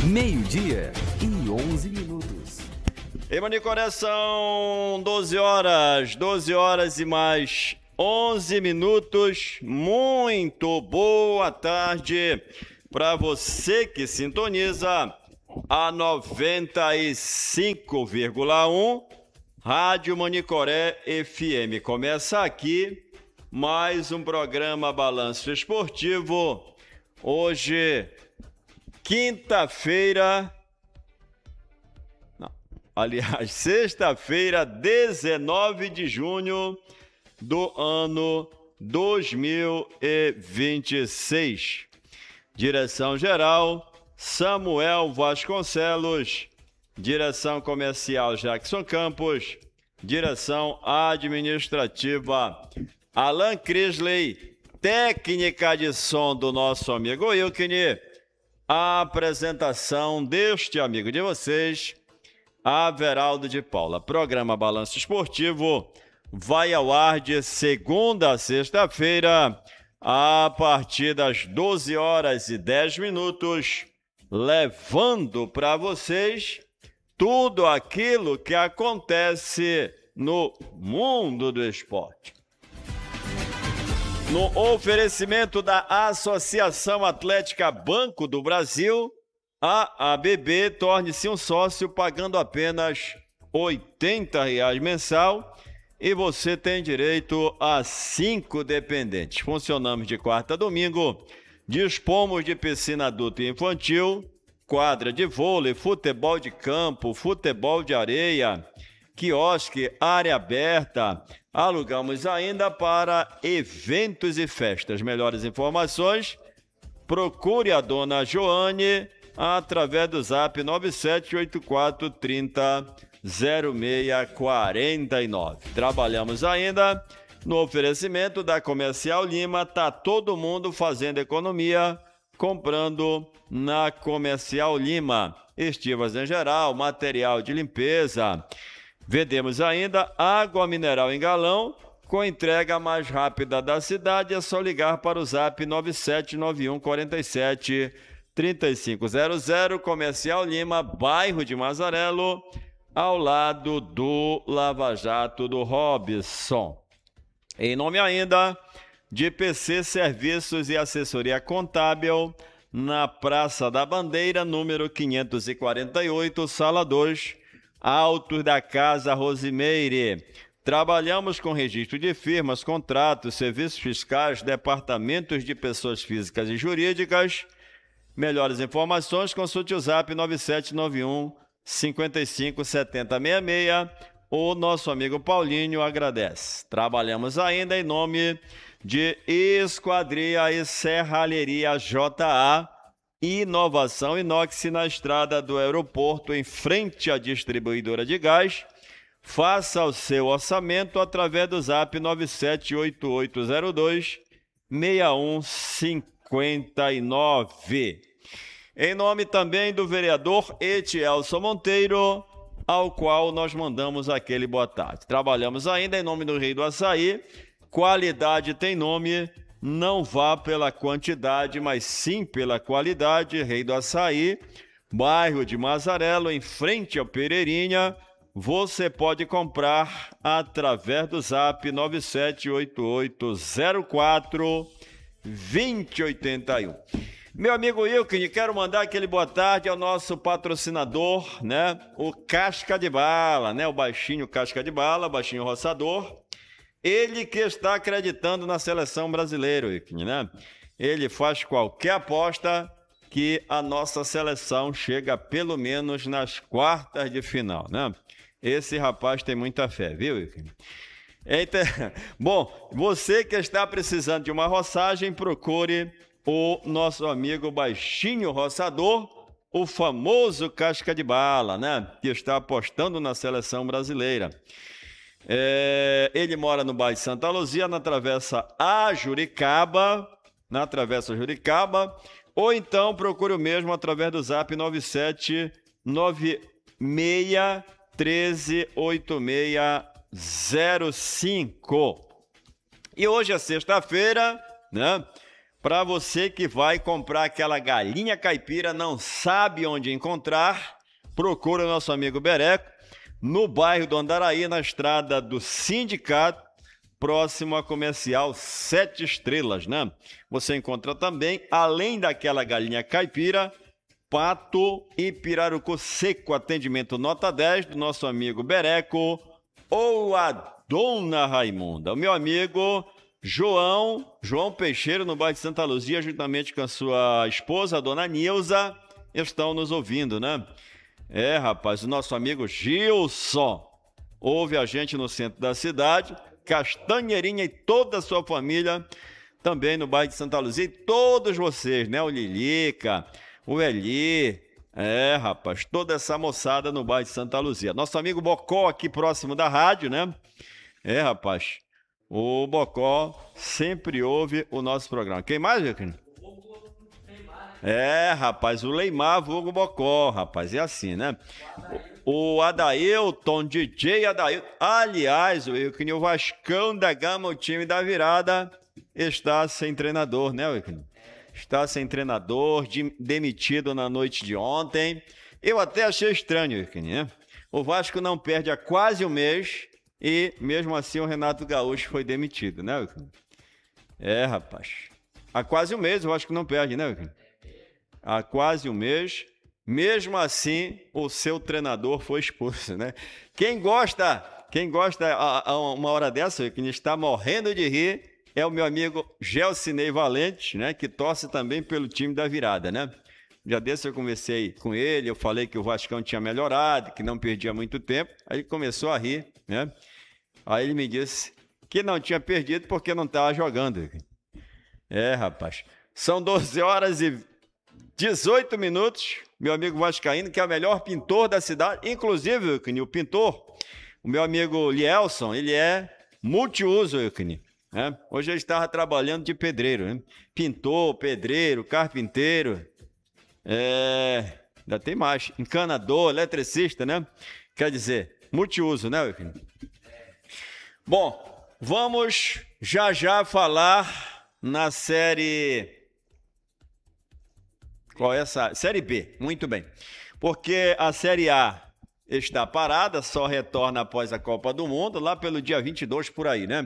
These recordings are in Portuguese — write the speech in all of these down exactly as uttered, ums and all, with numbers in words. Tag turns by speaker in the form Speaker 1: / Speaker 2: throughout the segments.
Speaker 1: Meio-dia e onze minutos.
Speaker 2: Em Manicoré são doze horas, doze horas e mais onze minutos. Muito boa tarde para você que sintoniza a noventa e cinco vírgula um Rádio Manicoré F M. Começa aqui mais um programa Balanço Esportivo. Hoje, quinta-feira, não, aliás, sexta-feira, dezenove de junho do ano dois mil e vinte e seis. Direção-geral, Samuel Vasconcelos. Direção comercial, Jackson Campos. Direção administrativa, Alan Crisley. Técnica de som do nosso amigo Wilkine. A apresentação deste amigo de vocês, Averaldo de Paula. Programa Balanço Esportivo vai ao ar de segunda a sexta-feira, a partir das doze horas e dez minutos, levando para vocês tudo aquilo que acontece no mundo do esporte. No oferecimento da Associação Atlética Banco do Brasil, a A B B, torne-se um sócio pagando apenas oitenta reais mensal e você tem direito a cinco dependentes. Funcionamos de quarta a domingo, dispomos de piscina adulta e infantil, quadra de vôlei, futebol de campo, futebol de areia, quiosque, área aberta. Alugamos ainda para eventos e festas. Melhores informações, procure a dona Joane através do zap nove sete oito quatro três zero zero seis quatro nove. Trabalhamos ainda no oferecimento da Comercial Lima. Tá todo mundo fazendo economia, comprando na Comercial Lima. Estivas em geral, material de limpeza. Vendemos ainda água mineral em galão, com entrega mais rápida da cidade. É só ligar para o zap nove sete nove um quatro sete três cinco zero zero. Comercial Lima, bairro de Mazarelo, ao lado do Lava Jato do Robson. Em nome ainda de P C Serviços e Assessoria Contábil, na Praça da Bandeira, número quinhentos e quarenta e oito, sala dois, Altos da Casa Rosimeire. Trabalhamos com registro de firmas, contratos, serviços fiscais, departamentos de pessoas físicas e jurídicas. Melhores informações, consulte o zap nove sete nove um cinco cinco sete zero seis seis. O nosso amigo Paulinho agradece. Trabalhamos ainda em nome de Esquadria e Serralheria J A. Inovação Inox na estrada do aeroporto, em frente à distribuidora de gás. Faça o seu orçamento através do zap nove sete oito oito zero dois seis um cinco nove. Em nome também do vereador Etielson Monteiro, ao qual nós mandamos aquele boa tarde. Trabalhamos ainda em nome do Rei do Açaí. Qualidade tem nome. Não vá pela quantidade, mas sim pela qualidade. Rei do Açaí, bairro de Mazarelo, em frente ao Pereirinha. Você pode comprar através do zap nove sete oito oito zero quatro dois zero oito um. Meu amigo Wilkine, quero mandar aquele boa tarde ao nosso patrocinador, né? O Casca de Bala, né? O baixinho Casca de Bala, baixinho roçador. Ele que está acreditando na seleção brasileira, né? Ele faz qualquer aposta que a nossa seleção chega pelo menos nas quartas de final, né? Esse rapaz tem muita fé, viu? Então, bom, você que está precisando de uma roçagem, procure o nosso amigo baixinho roçador, o famoso Casca de Bala, né? Que está apostando na seleção brasileira. É, ele mora no bairro Santa Luzia, na Travessa A Juricaba, na Travessa Juricaba, ou então procure o mesmo através do zap nove sete nove seis três oito seis zero cinco. E hoje é sexta-feira, né? Para você que vai comprar aquela galinha caipira, não sabe onde encontrar, procura o nosso amigo Bereco, no bairro do Andaraí, na estrada do Sindicato, próximo à comercial Sete Estrelas, né? Você encontra também, além daquela galinha caipira, pato e pirarucu seco, atendimento nota dez do nosso amigo Bereco ou a Dona Raimunda. O meu amigo João, João Peixeiro, no bairro de Santa Luzia, juntamente com a sua esposa, a Dona Nilza, estão nos ouvindo, né? É, rapaz, o nosso amigo Gilson ouve a gente no centro da cidade, Castanheirinha e toda a sua família, também no bairro de Santa Luzia, e todos vocês, né? O Lilica, o Eli, é, rapaz, toda essa moçada no bairro de Santa Luzia. Nosso amigo Bocó aqui próximo da rádio, né? É, rapaz, o Bocó sempre ouve o nosso programa. Quem mais, Victor? É, rapaz, o Leimar, vulgo Bocó, rapaz, é assim, né? O Adailton, D J Adailton. Aliás, o Wilkin, o Vascão da Gama, o time da virada, está sem treinador, né, Wilkin? Está sem treinador, de, demitido na noite de ontem. Eu até achei estranho, Wilkin, né? O Vasco não perde há quase um mês e, mesmo assim, o Renato Gaúcho foi demitido, né, Wilkin? É, rapaz. Há quase um mês o Vasco não perde, né, Wilkin? Há quase um mês, mesmo assim, o seu treinador foi expulso, né? Quem gosta, quem gosta a, a uma hora dessa, que está morrendo de rir, é o meu amigo Gelsinei Valente, né? Que torce também pelo time da virada, né? Já desse eu conversei com ele, eu falei que o Vascão tinha melhorado, que não perdia muito tempo, aí ele começou a rir, né? Aí ele me disse que não tinha perdido porque não estava jogando. É, rapaz, são doze horas e dezoito minutos, meu amigo Vascaíno, que é o melhor pintor da cidade, inclusive, Eucni, o pintor, o meu amigo Lielson, ele é multiuso, Eucni, né? Hoje ele estava trabalhando de pedreiro, né? Pintor, pedreiro, carpinteiro, é... ainda tem mais, encanador, eletricista, né? Quer dizer, multiuso, né, Eucni? Bom, vamos já já falar na série... Qual é essa? Série B, muito bem. Porque a Série A está parada, só retorna após a Copa do Mundo, lá pelo dia vinte e dois, por aí, né?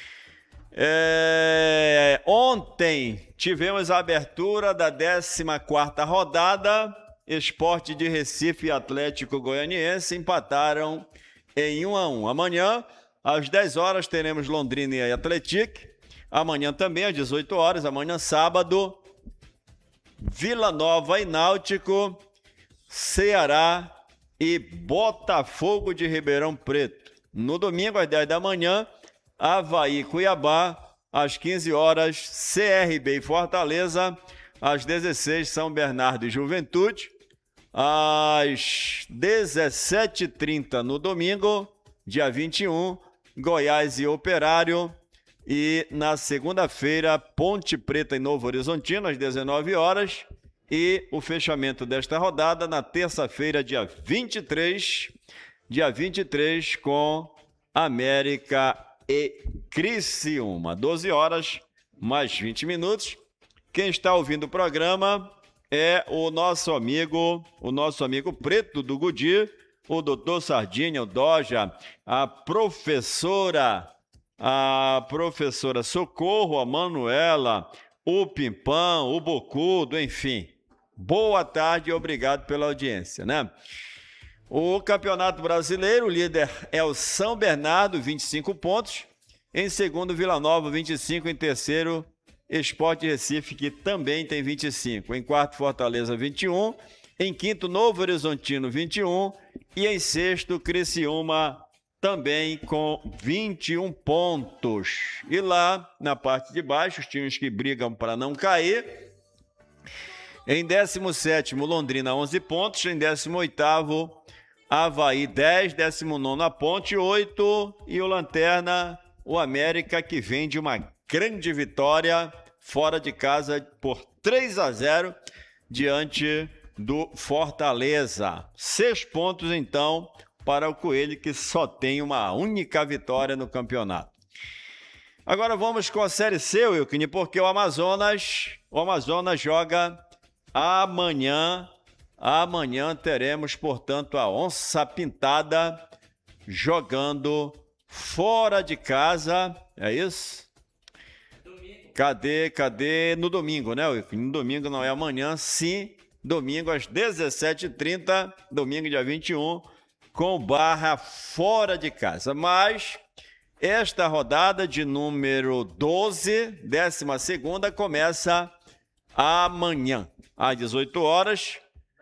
Speaker 2: É... Ontem tivemos a abertura da décima quarta rodada, Sport de Recife e Atlético Goianiense empataram em um a um. Amanhã, às dez horas, teremos Londrina e Atlético. Amanhã também, às dezoito horas, amanhã sábado, Vila Nova e Náutico, Ceará e Botafogo de Ribeirão Preto. No domingo, às dez da manhã, Avaí e Cuiabá, às quinze horas, C R B e Fortaleza, às dezesseis, São Bernardo e Juventude, às dezessete e trinta no domingo, dia vinte e um, Goiás e Operário. E na segunda-feira, Ponte Preta e Novo Horizontino, às dezenove horas. E o fechamento desta rodada na terça-feira, dia vinte e três, dia vinte e três, com América e Criciúma. doze horas, mais vinte minutos. Quem está ouvindo o programa é o nosso amigo, o nosso amigo Preto do Godir, o doutor Sardinha, o Doja, a professora... a professora Socorro, a Manuela, o Pimpão, o Bocudo, enfim. Boa tarde e obrigado pela audiência, né? O Campeonato Brasileiro, o líder é o São Bernardo, vinte e cinco pontos. Em segundo, Vila Nova, vinte e cinco. Em terceiro, Sport Recife, que também tem vinte e cinco. Em quarto, Fortaleza, vinte e um. Em quinto, Novo Horizontino, vinte e um. E em sexto, Criciúma, também com vinte e um pontos. E lá, na parte de baixo, os times que brigam para não cair. Em décimo sétimo, Londrina, onze pontos. Em décimo oitavo, Avaí, dez. décimo nono, a Ponte, oito. E o Lanterna, o América, que vem de uma grande vitória fora de casa por três a zero diante do Fortaleza. Seis pontos, então, para o Coelho, que só tem uma única vitória no campeonato. Agora vamos com a Série C, Wilkine, porque o Amazonas, o Amazonas joga amanhã. Amanhã teremos, portanto, a Onça Pintada jogando fora de casa. É isso? Domingo. Cadê, cadê? No domingo, né, Wilkine? No domingo, não é amanhã, sim. Domingo às dezessete e trinta, domingo dia vinte e um, com Barra fora de casa. Mas esta rodada de número doze, décima segunda, começa amanhã, às dezoito horas.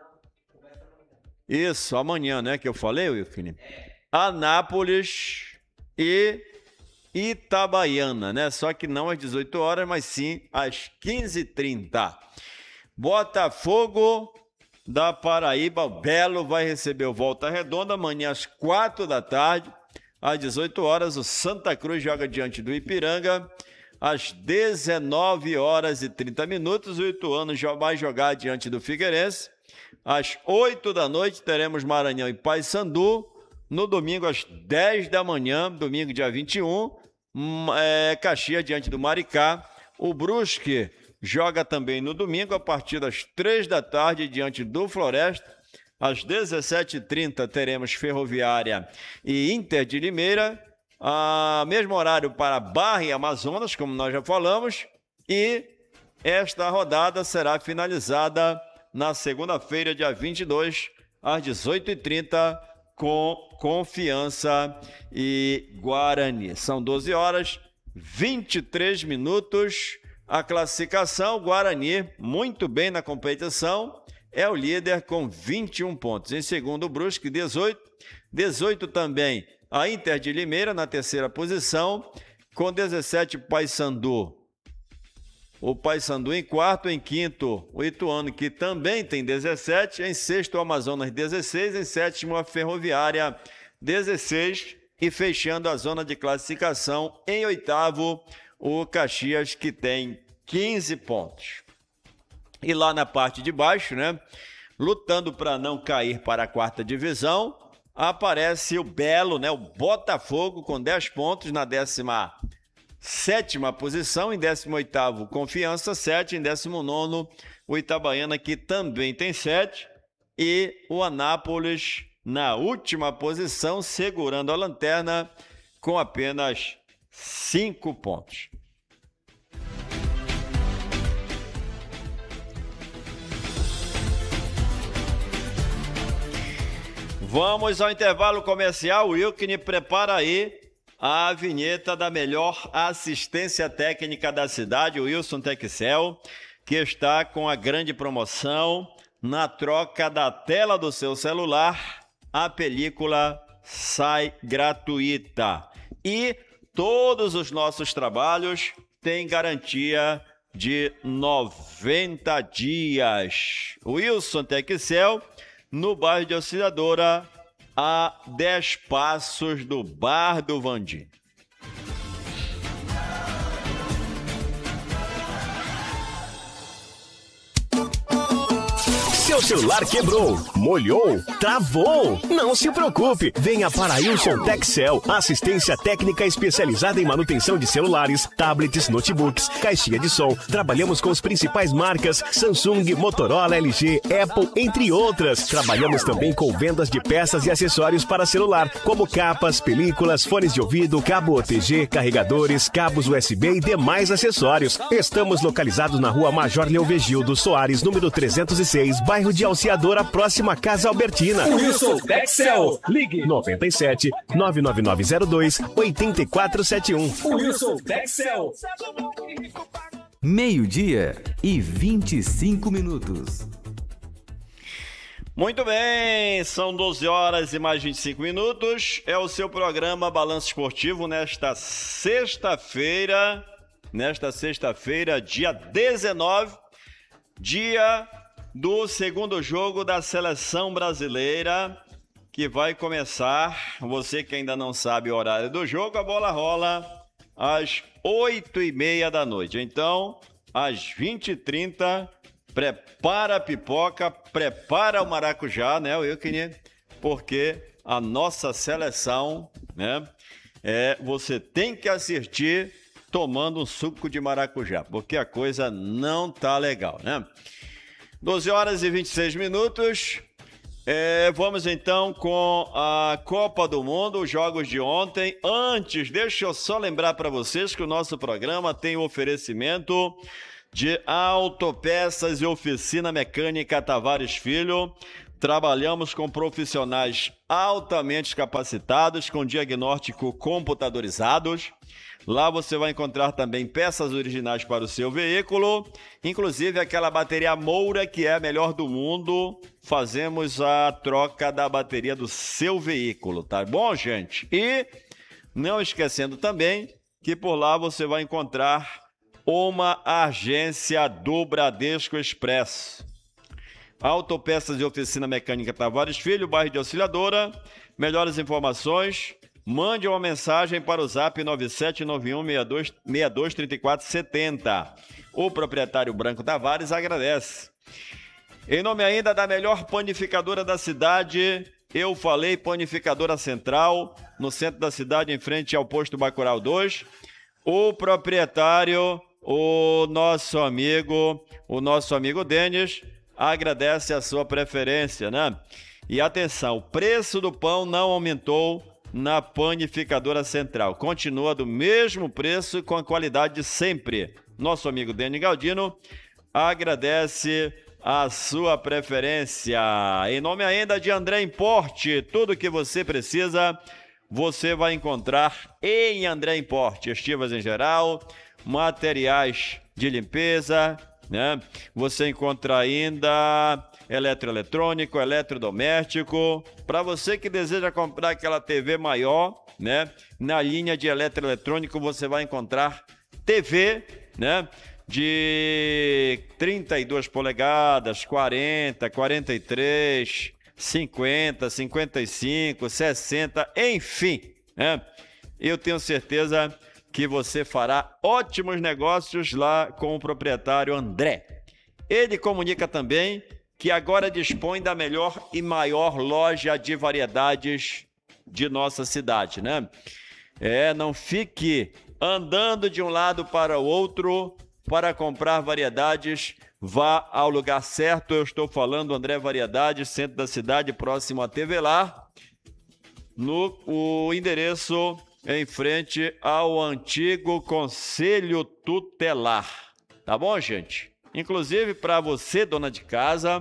Speaker 2: Isso, amanhã, né, que eu falei, Wilkine? Anápolis e Itabaiana, né? Só que não às dezoito horas, mas sim às quinze e trinta. Botafogo da Paraíba, o Belo, vai receber o Volta Redonda amanhã às quatro da tarde. Às dezoito horas, o Santa Cruz joga diante do Ipiranga. Às dezenove horas e trinta minutos, o Ituano vai jogar diante do Figueirense. Às oito da noite, teremos Maranhão e Paysandu. No domingo, às dez da manhã, domingo dia vinte e um, é, Caxias diante do Maricá. O Brusque joga também no domingo, a partir das três da tarde, diante do Floresta. Às dezessete e trinta, teremos Ferroviária e Inter de Limeira. A mesmo horário para Barra e Amazonas, como nós já falamos. E esta rodada será finalizada na segunda-feira, dia vinte e dois, às dezoito e trinta, com Confiança e Guarani. São doze horas, vinte e três minutos. A classificação, Guarani, muito bem na competição, é o líder com vinte e um pontos. Em segundo, o Brusque, dezoito. dezoito também a Inter de Limeira, na terceira posição, com dezessete, Paysandu. O Paysandu em quarto, em quinto, o Ituano, que também tem dezessete, em sexto, o Amazonas, dezesseis, em sétimo, a Ferroviária, dezesseis, e fechando a zona de classificação, em oitavo, o Caxias, que tem quinze pontos. E lá na parte de baixo, né, lutando para não cair para a quarta divisão, aparece o Belo, né, o Botafogo, com dez pontos na décima sétima posição, em décimo oitavo, Confiança, sete, em décimo nono, o Itabaiana, que também tem sete, e o Anápolis na última posição, segurando a lanterna, com apenas cinco pontos. Vamos ao intervalo comercial. Wilkine, prepara aí a vinheta da melhor assistência técnica da cidade, o Wilson Texel, que está com a grande promoção. Na troca da tela do seu celular, a película sai gratuita. E todos os nossos trabalhos têm garantia de noventa dias. Wilson Texel, no bairro de Auxiliadora, a dez passos do Bar do Vandi.
Speaker 3: Seu celular quebrou, molhou, travou? Não se preocupe, venha para a Wilson Texel, assistência técnica especializada em manutenção de celulares, tablets, notebooks, caixinha de som. Trabalhamos com as principais marcas Samsung, Motorola, L G, Apple, entre outras. Trabalhamos também com vendas de peças e acessórios para celular, como capas, películas, fones de ouvido, cabo O T G, carregadores, cabos U S B e demais acessórios. Estamos localizados na rua Major Leovegildo Soares, número trezentos e seis, bairro de Auxiliadora, próxima à Casa Albertina.
Speaker 4: Wilson Texel, ligue
Speaker 3: noventa e sete, nove nove nove zero dois, oito quatro sete um.
Speaker 4: Wilson Texel.
Speaker 1: Meio-dia e vinte e cinco minutos.
Speaker 2: Muito bem, são doze horas e mais vinte e cinco minutos. É o seu programa Balanço Esportivo nesta sexta-feira, nesta sexta-feira, dia dezenove, dia do segundo jogo da Seleção Brasileira, que vai começar. Você que ainda não sabe o horário do jogo, a bola rola às oito e meia da noite. Então, às vinte e trinta, prepara a pipoca, prepara o maracujá, né, Wilkine? Porque a nossa seleção, né, é, você tem que assistir tomando um suco de maracujá, porque a coisa não tá legal, né? doze horas e vinte e seis minutos. É, vamos então com a Copa do Mundo, os jogos de ontem. Antes, deixa eu só lembrar para vocês que o nosso programa tem o oferecimento de Autopeças e Oficina Mecânica Tavares Filho. Trabalhamos com profissionais altamente capacitados, com diagnóstico computadorizados. Lá você vai encontrar também peças originais para o seu veículo, inclusive aquela bateria Moura, que é a melhor do mundo. Fazemos a troca da bateria do seu veículo, tá bom, gente? E não esquecendo também que por lá você vai encontrar uma agência do Bradesco Expresso. Autopeças e Oficina Mecânica Tavares Filho, bairro de Auxiliadora. Melhores informações, mande uma mensagem para o zap nove sete nove um seis dois três quatro sete zero. O proprietário Branco Tavares agradece. Em nome ainda da melhor panificadora da cidade, eu falei Panificadora Central, no centro da cidade, em frente ao posto Bacurau dois. O proprietário, o nosso amigo, o nosso amigo Denis, agradece a sua preferência, né? E atenção, o preço do pão não aumentou na Panificadora Central. Continua do mesmo preço e com a qualidade de sempre. Nosso amigo Denis Galdino agradece a sua preferência. Em nome ainda de André Importe, tudo que você precisa, você vai encontrar em André Importe. Estivas em geral, materiais de limpeza, né? Você encontra ainda eletroeletrônico, eletrodoméstico. Para você que deseja comprar aquela T V maior, né? Na linha de eletroeletrônico você vai encontrar T V, né? De trinta e duas polegadas, quarenta, quarenta e três, cinquenta, cinquenta e cinco, sessenta, enfim, né? Eu tenho certeza que você fará ótimos negócios lá com o proprietário André. Ele comunica também que agora dispõe da melhor e maior loja de variedades de nossa cidade, né? É, não fique andando de um lado para o outro para comprar variedades. Vá ao lugar certo. Eu estou falando André Variedades, centro da cidade, próximo a T V Lar, no o endereço em frente ao antigo Conselho Tutelar. Tá bom, gente? Inclusive, para você, dona de casa,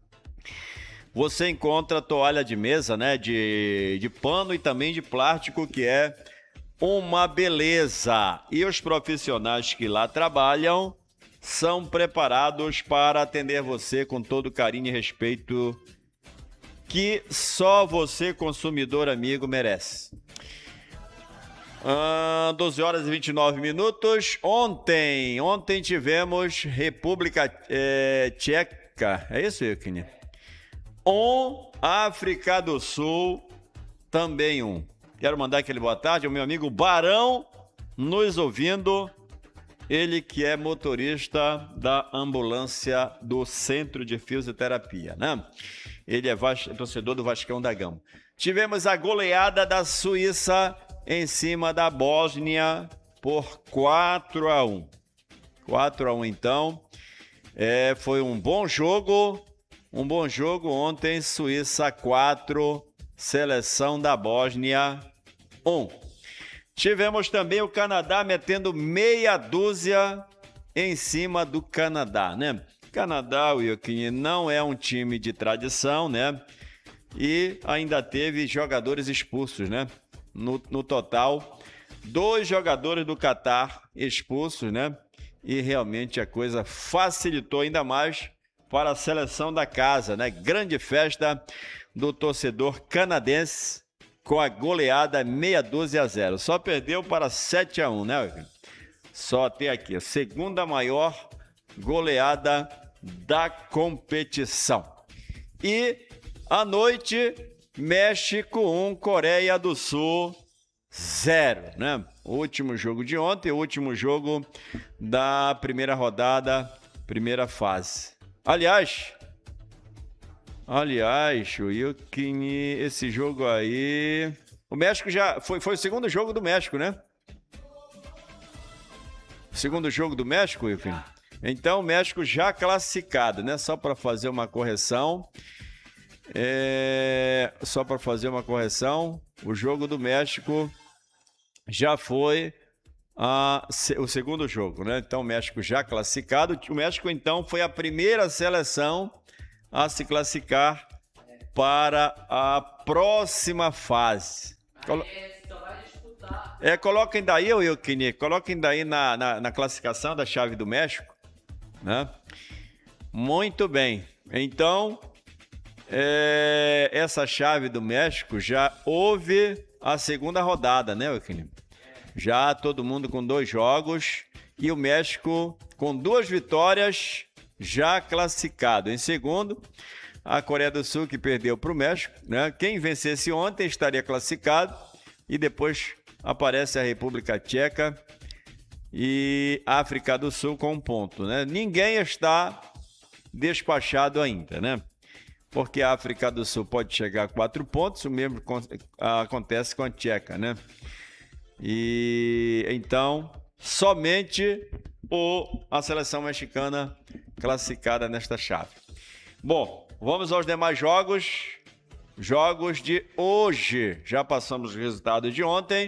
Speaker 2: você encontra toalha de mesa, né? De, de pano e também de plástico, que é uma beleza. E os profissionais que lá trabalham são preparados para atender você com todo carinho e respeito que só você, consumidor amigo, merece. Ah, doze horas e vinte e nove minutos. Ontem, ontem tivemos República é, Tcheca, é isso, Euquine? Um, África do Sul, também um. Quero mandar aquele boa tarde ao meu amigo Barão, nos ouvindo. Ele que é motorista da ambulância do Centro de Fisioterapia, né? Ele é vas- torcedor do Vascão da Gama. Tivemos a goleada da Suíça em cima da Bósnia por quatro a um. quatro a um, então. É, foi um bom jogo. Um bom jogo ontem. Suíça quatro, seleção da Bósnia um. Tivemos também o Canadá metendo meia dúzia em cima do Canadá, né? Canadá, Wilkin, não é um time de tradição, né? E ainda teve jogadores expulsos, né? No, no total, dois jogadores do Catar expulsos, né? E realmente a coisa facilitou ainda mais para a seleção da casa, né? Grande festa do torcedor canadense com a goleada meia dúzia a zero. Só perdeu para sete a um, né? Só tem aqui a segunda maior goleada da competição. E à noite, México um, Coreia do Sul zero, né? O último jogo de ontem, o último jogo da primeira rodada, primeira fase. Aliás, aliás, o Yukin, esse jogo aí, o México já foi, foi o segundo jogo do México, né? segundo jogo do México, Wilkin? Então, o México já classificado, né? Só para fazer uma correção. É... Só para fazer uma correção. O jogo do México já foi a... o segundo jogo, né? Então, o México já classificado. O México, então, foi a primeira seleção a se classificar para a próxima fase. Colo... É, coloquem daí, Wilkin, coloquem daí na, na, na classificação da chave do México. Né? Muito bem. Então, é, essa chave do México já houve a segunda rodada, né, Wilkin? Já todo mundo com dois jogos e o México com duas vitórias já classificado. Em segundo, a Coreia do Sul, que perdeu para o México, né? Quem vencesse ontem estaria classificado e depois aparece a República Tcheca e África do Sul com um ponto, né? Ninguém está despachado ainda, né? Porque a África do Sul pode chegar a quatro pontos, o mesmo acontece com a Tcheca, né? E então, somente o, a seleção mexicana classificada nesta chave. Bom, vamos aos demais jogos. Jogos de hoje. Já passamos os resultados de ontem.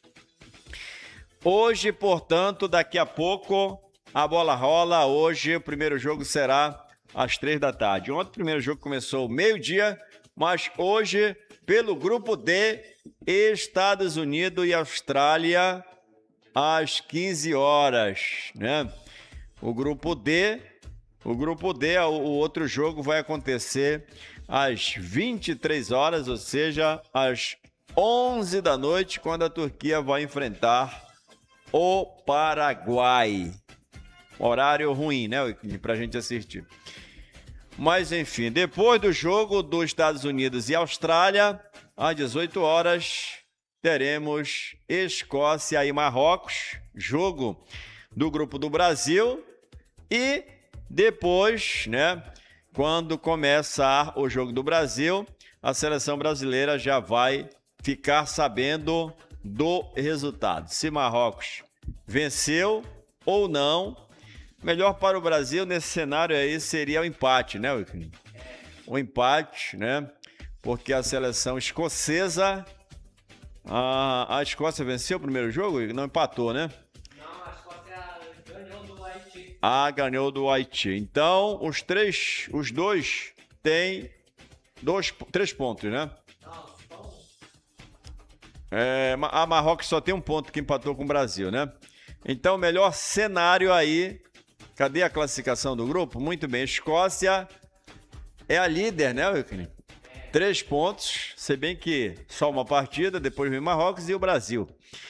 Speaker 2: Hoje, portanto, daqui a pouco, a bola rola. Hoje, o primeiro jogo será às três da tarde. Ontem, o primeiro jogo começou meio-dia, mas hoje, pelo grupo D, Estados Unidos e Austrália, às quinze horas, né? O grupo D, o grupo D, o outro jogo vai acontecer às vinte e três horas, ou seja, às onze da noite, quando a Turquia vai enfrentar o Paraguai. Horário ruim, né, pra gente assistir. Mas, enfim, depois do jogo dos Estados Unidos e Austrália, às dezoito horas, teremos Escócia e Marrocos, jogo do grupo do Brasil. E depois, né, quando começar o jogo do Brasil, a seleção brasileira já vai ficar sabendo do resultado. Se Marrocos venceu ou não. Melhor para o Brasil nesse cenário aí seria o empate, né, Wilkin? O empate, né? Porque a seleção escocesa... A, a Escócia venceu o primeiro jogo e não empatou, né?
Speaker 5: Não, a Escócia ganhou do Haiti.
Speaker 2: Ah, ganhou do Haiti. Então, os três, os dois têm dois, três pontos, né?
Speaker 5: Não, só um.
Speaker 2: É, a Marrocos só tem um ponto que empatou com o Brasil, né? Então, o melhor cenário aí... Cadê a classificação do grupo? Muito bem, Escócia é a líder, né, Wilkin? Três pontos, se bem que só uma partida, depois vem Marrocos e o Brasil.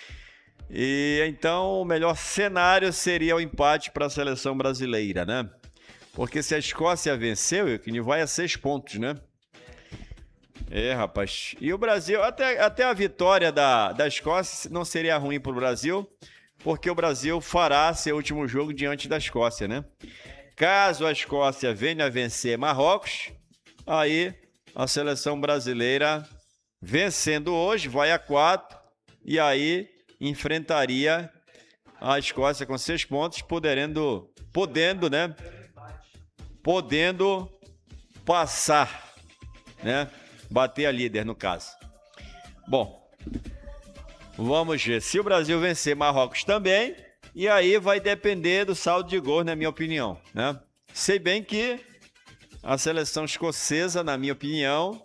Speaker 2: E então o melhor cenário seria o empate para a seleção brasileira, né? Porque se a Escócia venceu, Wilkin, vai a seis pontos, né? É, rapaz. E o Brasil, até, até a vitória da, da Escócia não seria ruim para o Brasil, porque o Brasil fará seu último jogo diante da Escócia, né? Caso a Escócia venha a vencer Marrocos, aí a seleção brasileira, vencendo hoje, vai a quatro, e aí enfrentaria a Escócia com seis pontos, podendo, podendo, né? Podendo passar, né? Bater a líder, no caso. Bom, vamos ver. Se o Brasil vencer Marrocos também, e aí vai depender do saldo de gols, na minha opinião, né? Sei bem que a seleção escocesa, na minha opinião,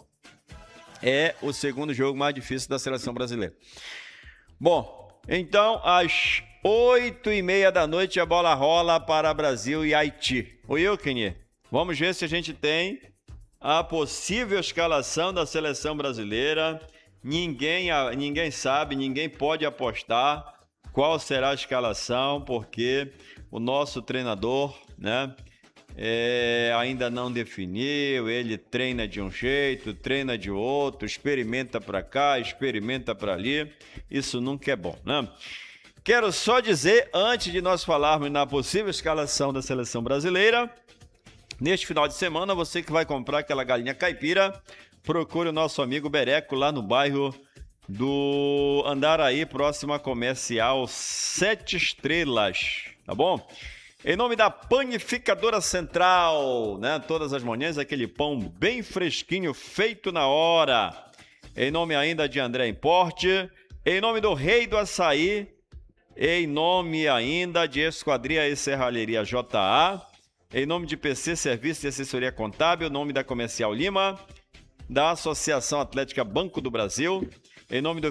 Speaker 2: é o segundo jogo mais difícil da seleção brasileira. Bom, então, às oito e meia da noite, a bola rola para Brasil e Haiti. O Wilkin, vamos ver se a gente tem a possível escalação da seleção brasileira. Ninguém, ninguém sabe, ninguém pode apostar qual será a escalação, porque o nosso treinador, né, é, ainda não definiu. Ele treina de um jeito, treina de outro, experimenta para cá, experimenta para ali. Isso nunca é bom, né? Quero só dizer, antes de nós falarmos na possível escalação da seleção brasileira, neste final de semana, você que vai comprar aquela galinha caipira, procure o nosso amigo Bereco lá no bairro do Andaraí, próximo a Comercial Sete Estrelas. tá bom? Em nome da Panificadora Central, né? Todas as manhãs, aquele pão bem fresquinho, feito na hora. Em nome ainda de André Importe, em nome do Rei do Açaí, em nome ainda de Esquadria e Serralheria J A, em nome de P C Serviço de Assessoria Contábil, em nome da Comercial Lima, da Associação Atlética Banco do Brasil, em nome do